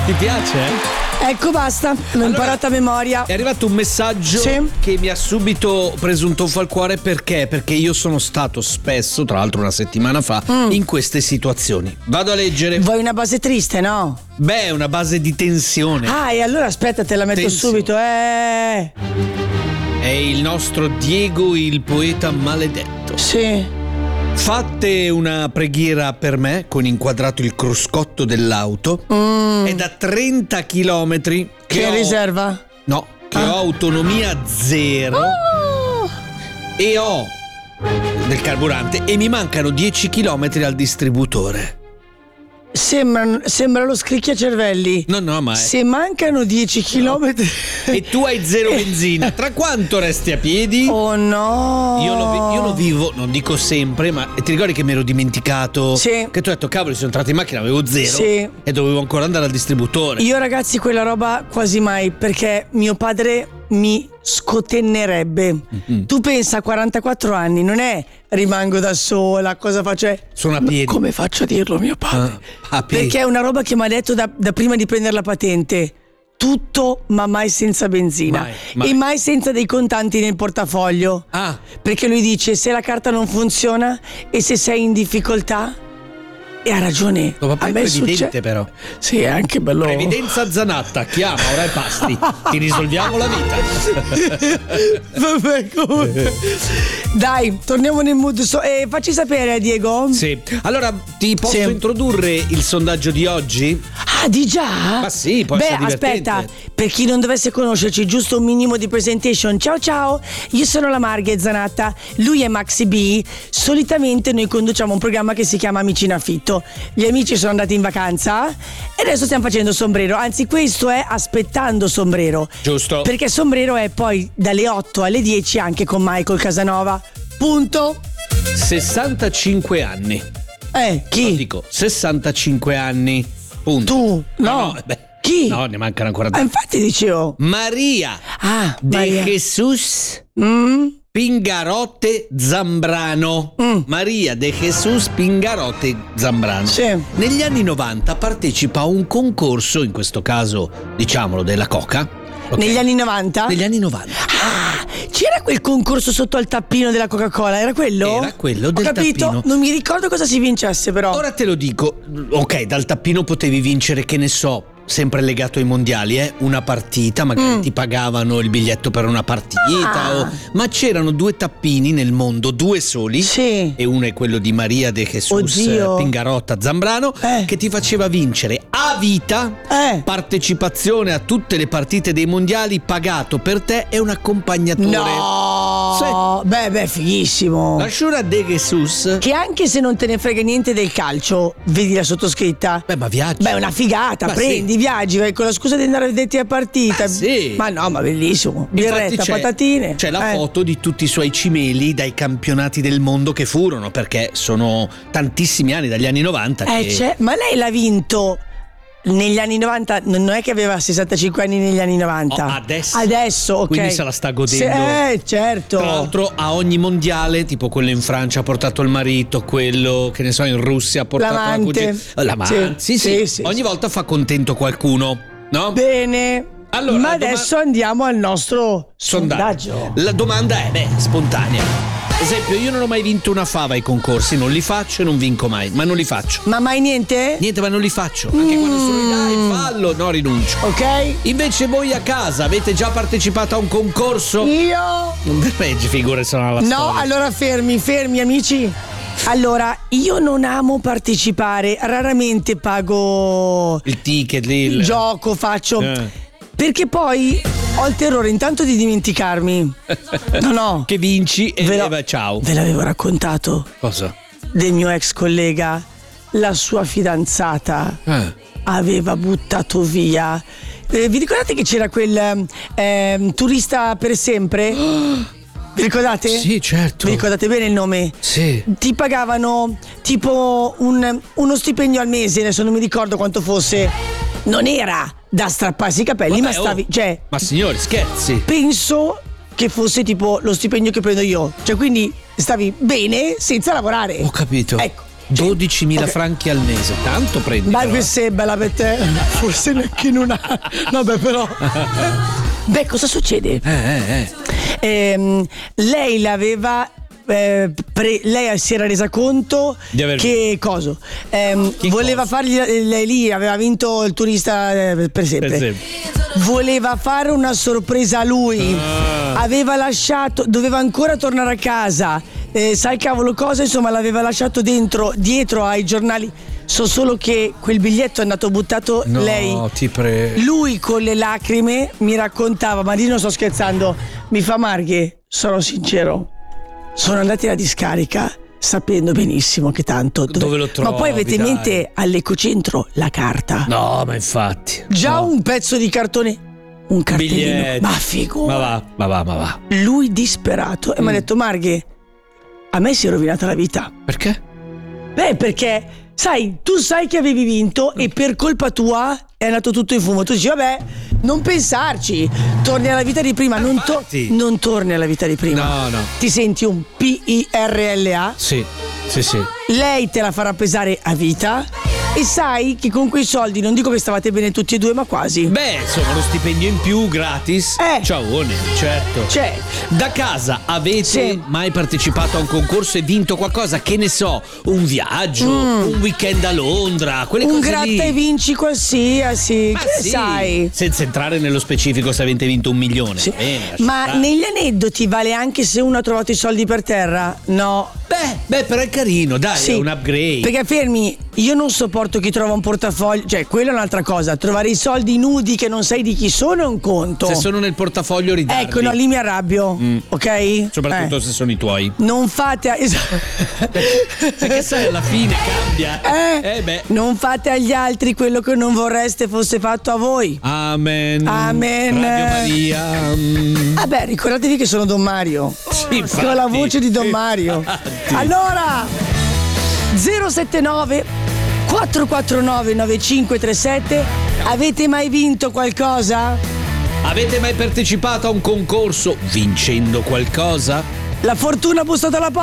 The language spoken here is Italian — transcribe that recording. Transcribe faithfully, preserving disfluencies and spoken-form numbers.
Ti piace? Eh? Ecco, basta, l'ho allora, imparato a memoria. È arrivato un messaggio sì. che mi ha subito preso un tonfo al cuore. Perché? Perché io sono stato spesso, tra l'altro una settimana fa, mm. in queste situazioni. Vado a leggere. Vuoi una base triste, no? Beh, è una base di tensione. Ah, e allora aspetta, te la metto tensione. subito. Eh. È il nostro Diego, il poeta maledetto. Sì. Fate una preghiera per me con inquadrato il cruscotto dell'auto. Mm. È da trenta chilometri che, che ho... riserva? No, che ah. ho autonomia zero. Oh. E ho del carburante e mi mancano dieci chilometri al distributore. Sembra, sembra lo scricchiacervelli. No, no, ma è... se mancano dieci chilometri no. E tu hai zero benzina, tra quanto resti a piedi? Oh no. Io lo, io lo vivo, non dico sempre, ma ti ricordi che mi ero dimenticato? Sì. Che tu hai detto, cavolo, sono entrato in macchina, avevo zero. Sì. E dovevo ancora andare al distributore. Io, ragazzi, quella roba quasi mai, perché mio padre mi scotennerebbe. Mm-hmm. Tu pensa, a quarantaquattro anni, non è rimango da sola, cosa faccio? Sono a piedi. Come faccio a dirlo, mio padre? Ah, perché è una roba che mi ha detto da, da prima di prendere la patente. Tutto, ma mai senza benzina. Mai, mai. E mai senza dei contanti nel portafoglio. Ah. Perché lui dice, se la carta non funziona e se sei in difficoltà. E ha ragione. Tuo papà a è me previdente succe... però. Sì, è anche bello. Previdenza Zanatta, chiama ora e pasti. Ti risolviamo la vita. Vabbè, comunque. Dai, torniamo nel mood. So- eh, facci sapere, Diego. Sì. Allora, ti posso sì. introdurre il sondaggio di oggi? Ah, di già? Ma sì, può Beh, essere divertente. aspetta, per chi non dovesse conoscerci, giusto un minimo di presentation. Ciao ciao, io sono la Marghe Zanatta, lui è Maxi B. Solitamente noi conduciamo un programma che si chiama Amici in affitto. Gli amici sono andati in vacanza e adesso stiamo facendo Sombrero. Anzi, questo è Aspettando Sombrero. Giusto. Perché Sombrero è poi dalle otto alle dieci anche con Michael Casanova. Punto. sessantacinque anni. Eh, chi? No, dico sessantacinque anni. Punto. Tu? No. no, no beh, chi? No, ne mancano ancora due. Ah, infatti dicevo. Maria. Ah, De Maria. Jesus. Mm. Pingarotte Zambrano. Mm. Maria De Jesus Pingarotte Zambrano. Sì. Negli anni novanta partecipa a un concorso, in questo caso diciamolo della Coca. Okay. Negli anni novanta? Negli anni novanta. Ah, c'era quel concorso sotto al tappino della Coca-Cola, era quello? Era quello del Ho capito, tappino. Non mi ricordo cosa si vincesse però. Ora te lo dico. Ok, dal tappino potevi vincere, che ne so, sempre legato ai mondiali, eh? Una partita, magari mm. ti pagavano il biglietto per una partita, ah. o... ma c'erano due tappini nel mondo, due soli, sì. e uno è quello di Maria De Jesus Oddio. Pingarotta Zambrano, eh. che ti faceva vincere a vita eh. partecipazione a tutte le partite dei mondiali, pagato per te e un accompagnatore. No, sì. beh, beh, fighissimo. La Shura De Jesus, che anche se non te ne frega niente del calcio, vedi la sottoscritta. Beh, ma viaggi. Beh, è una figata, ma prendi, sì. viaggi, vai con la scusa di andare a vederti la partita. Ah, sì. Ma no, ma bellissimo. Birretta, c'è, patatine. C'è la eh. foto di tutti i suoi cimeli dai campionati del mondo che furono, perché sono tantissimi anni, dagli anni novanta. Eh, che... c'è, ma lei l'ha vinto negli anni novanta, non è che aveva sessantacinque anni negli anni novanta. Oh, adesso. Adesso, ok. Quindi se la sta godendo. Eh, certo. Tra l'altro a ogni mondiale, tipo quello in Francia ha portato il marito, quello che ne so in Russia ha portato l'amante. la cugina. L'amante. Sì, sì, sì, sì. Ogni sì. volta fa contento qualcuno, no? Bene. Allora, ma doma- adesso andiamo al nostro sondaggio. sondaggio. La domanda è, beh, spontanea. Ad esempio, io non ho mai vinto una fava ai concorsi, non li faccio e non vinco mai, ma non li faccio. Ma mai niente? Niente, ma non li faccio. Anche mm. quando sono in dai, fallo, no, rinuncio. Ok. Invece voi a casa avete già partecipato a un concorso? Io? Non peggio, figure sono alla no, storia. No, allora fermi, fermi amici. Allora, io non amo partecipare, raramente pago il ticket lì, il il gioco, faccio eh. perché poi ho il terrore intanto di dimenticarmi. No, no. Che vinci e ve lo, va, ciao. Ve l'avevo raccontato. Cosa? Del mio ex collega, la sua fidanzata eh. aveva buttato via. Eh, vi ricordate che c'era quel eh, turista per sempre? Vi ricordate? Sì, certo. Vi ricordate bene il nome? Sì. Ti pagavano tipo un, uno stipendio al mese, adesso non mi ricordo quanto fosse. Non era da strapparsi i capelli, Vabbè, ma stavi. Oh, cioè. Ma signori, scherzi. Penso che fosse tipo lo stipendio che prendo io. Cioè, quindi stavi bene senza lavorare. Ho capito. Ecco. dodicimila Ok. franchi al mese, tanto prendi. Ma però, eh. questa è bella per te. Forse neanche in una. Vabbè, però. Beh, cosa succede? Eh, eh, eh. Ehm, lei l'aveva. eh, pre- lei si era resa conto Di aver- che cosa? Ehm, Che voleva cosa? fargli. Lei lì aveva vinto il turista eh, per sempre. Per sempre. Voleva fare una sorpresa a lui. Ah. Aveva lasciato. Doveva ancora tornare a casa. Eh, sai cavolo cosa? Insomma, l'aveva lasciato dentro, dietro ai giornali. So solo che quel biglietto è andato buttato No, lei. ti prego. Lui con le lacrime mi raccontava, ma lì non sto scherzando, mi fa: Marghe, sono sincero, sono andati alla discarica sapendo benissimo che tanto Dove lo trovi, ma poi avete in dai? mente all'ecocentro la carta, No, ma infatti. già no. un pezzo di cartone, un cartellino, Biglietti. ma figo. Ma va, ma va, ma va. Lui disperato e mi ha detto: Marghe, a me si è rovinata la vita. Perché? Beh, perché sai, tu sai che avevi vinto e per colpa tua è andato tutto in fumo. Tu dici: vabbè, non pensarci, torni alla vita di prima. Non, to- Infatti. non torni alla vita di prima. No, no. Ti senti un P I R L A, Sì, sì, sì. lei te la farà pesare a vita e sai che con quei soldi, non dico che stavate bene tutti e due, ma quasi. Beh, insomma, lo stipendio in più gratis. Eh. Ciaone, certo. Cioè, Da casa avete Sì. mai partecipato a un concorso e vinto qualcosa? Che ne so, un viaggio, un weekend a Londra, quelle un cose gratta lì. e vinci qualsiasi, Ma che sì, sai? senza entrare nello specifico se avete vinto un milione. Sì. Bene, lascia Ma stare. negli aneddoti vale anche se uno ha trovato i soldi per terra? No. Beh, beh, però è carino, dai, Sì, è un upgrade. Perché fermi, io non sopporto chi trova un portafoglio, cioè quella è un'altra cosa, trovare i soldi nudi che non sai di chi sono è un conto. Se sono nel portafoglio ridarli. Ecco, no, lì mi arrabbio, ok? Soprattutto Eh. se sono i tuoi. Non fate a... Perché sai, alla fine cambia. Eh, Eh beh. non fate agli altri quello che non vorreste fosse fatto a voi. Amen. Amen. Radio Maria. mm. Vabbè, ricordatevi che sono Don Mario. Sì, infatti. Ho la voce di Don Sì, Mario. infatti. Allora, zero sette nove quattro quattro nove nove cinque tre sette. Avete mai vinto qualcosa? Avete mai partecipato a un concorso vincendo qualcosa? La fortuna ha bussato alla porta.